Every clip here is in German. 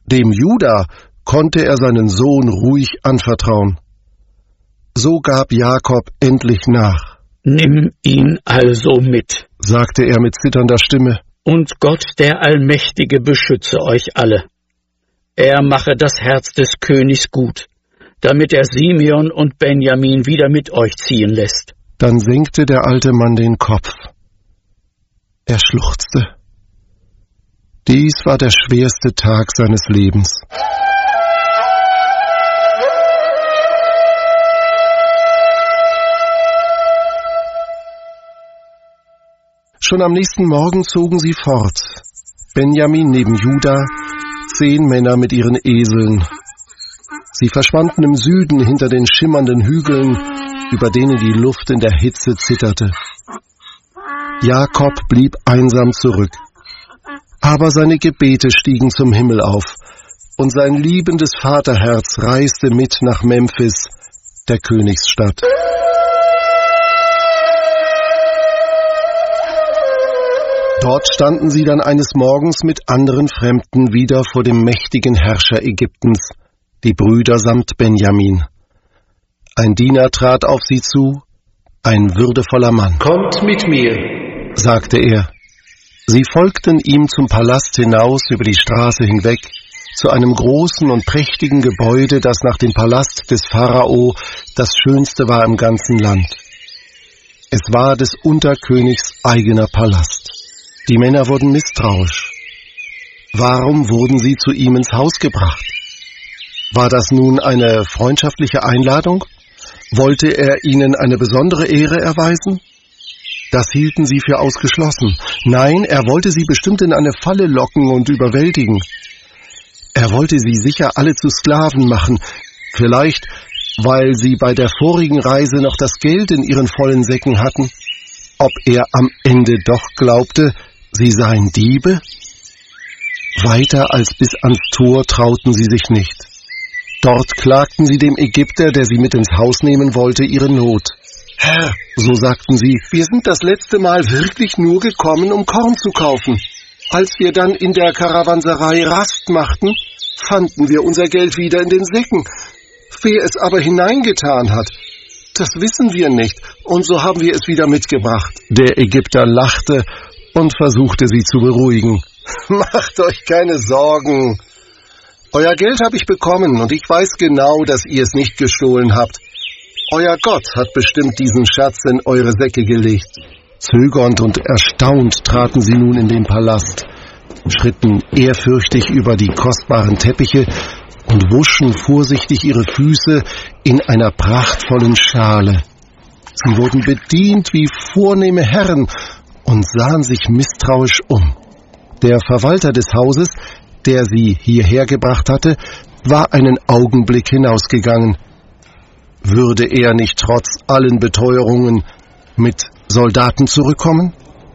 Dem Juda konnte er seinen Sohn ruhig anvertrauen. So gab Jakob endlich nach. »Nimm ihn also mit«, sagte er mit zitternder Stimme. »Und Gott, der Allmächtige, beschütze euch alle. Er mache das Herz des Königs gut, damit er Simeon und Benjamin wieder mit euch ziehen lässt.« Dann senkte der alte Mann den Kopf. Er schluchzte. Dies war der schwerste Tag seines Lebens. Schon am nächsten Morgen zogen sie fort. Benjamin neben Juda, 10 Männer mit ihren Eseln. Sie verschwanden im Süden hinter den schimmernden Hügeln, über denen die Luft in der Hitze zitterte. Jakob blieb einsam zurück. Aber seine Gebete stiegen zum Himmel auf, und sein liebendes Vaterherz reiste mit nach Memphis, der Königsstadt. Dort standen sie dann eines Morgens mit anderen Fremden wieder vor dem mächtigen Herrscher Ägyptens, die Brüder samt Benjamin. Ein Diener trat auf sie zu, ein würdevoller Mann. »Kommt mit mir«, sagte er. Sie folgten ihm zum Palast hinaus über die Straße hinweg, zu einem großen und prächtigen Gebäude, das nach dem Palast des Pharao das schönste war im ganzen Land. Es war des Unterkönigs eigener Palast. Die Männer wurden misstrauisch. Warum wurden sie zu ihm ins Haus gebracht? War das nun eine freundschaftliche Einladung? Wollte er ihnen eine besondere Ehre erweisen? Das hielten sie für ausgeschlossen. Nein, er wollte sie bestimmt in eine Falle locken und überwältigen. Er wollte sie sicher alle zu Sklaven machen, vielleicht, weil sie bei der vorigen Reise noch das Geld in ihren vollen Säcken hatten. Ob er am Ende doch glaubte, sie seien Diebe? Weiter als bis ans Tor trauten sie sich nicht. Dort klagten sie dem Ägypter, der sie mit ins Haus nehmen wollte, ihre Not. »Herr«, so sagten sie, »wir sind das letzte Mal wirklich nur gekommen, um Korn zu kaufen. Als wir dann in der Karawanserei Rast machten, fanden wir unser Geld wieder in den Säcken. Wer es aber hineingetan hat, das wissen wir nicht, und so haben wir es wieder mitgebracht.« Der Ägypter lachte und versuchte sie zu beruhigen. »Macht euch keine Sorgen. Euer Geld habe ich bekommen, und ich weiß genau, dass ihr es nicht gestohlen habt. Euer Gott hat bestimmt diesen Schatz in eure Säcke gelegt.« Zögernd und erstaunt traten sie nun in den Palast, schritten ehrfürchtig über die kostbaren Teppiche und wuschen vorsichtig ihre Füße in einer prachtvollen Schale. Sie wurden bedient wie vornehme Herren und sahen sich misstrauisch um. Der Verwalter des Hauses, der sie hierher gebracht hatte, war einen Augenblick hinausgegangen. Würde er nicht trotz allen Beteuerungen mit Soldaten zurückkommen?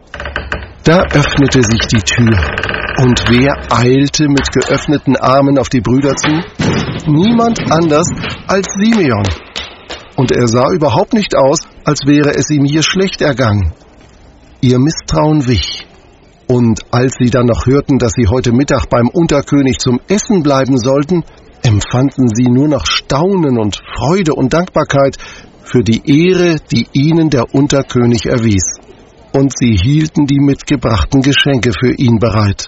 Da öffnete sich die Tür, und wer eilte mit geöffneten Armen auf die Brüder zu? Niemand anders als Simeon. Und er sah überhaupt nicht aus, als wäre es ihm hier schlecht ergangen. Ihr Misstrauen wich. Und als sie dann noch hörten, dass sie heute Mittag beim Unterkönig zum Essen bleiben sollten, empfanden sie nur noch Staunen und Freude und Dankbarkeit für die Ehre, die ihnen der Unterkönig erwies. Und sie hielten die mitgebrachten Geschenke für ihn bereit.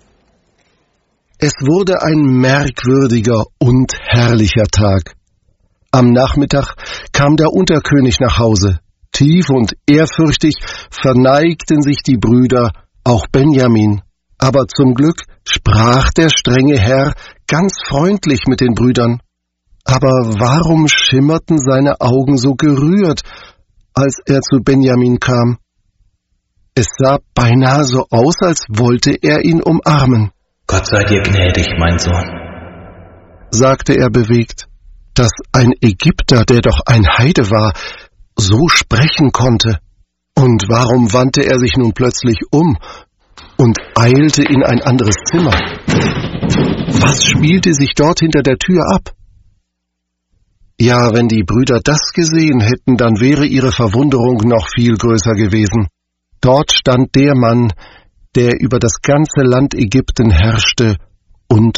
Es wurde ein merkwürdiger und herrlicher Tag. Am Nachmittag kam der Unterkönig nach Hause. Tief und ehrfürchtig verneigten sich die Brüder, auch Benjamin. Aber zum Glück sprach der strenge Herr ganz freundlich mit den Brüdern. Aber warum schimmerten seine Augen so gerührt, als er zu Benjamin kam? Es sah beinahe so aus, als wollte er ihn umarmen. »Gott sei dir gnädig, mein Sohn«, sagte er bewegt. Dass ein Ägypter, der doch ein Heide war, so sprechen konnte. Und warum wandte er sich nun plötzlich um und eilte in ein anderes Zimmer? Was spielte sich dort hinter der Tür ab? Ja, wenn die Brüder das gesehen hätten, dann wäre ihre Verwunderung noch viel größer gewesen. Dort stand der Mann, der über das ganze Land Ägypten herrschte und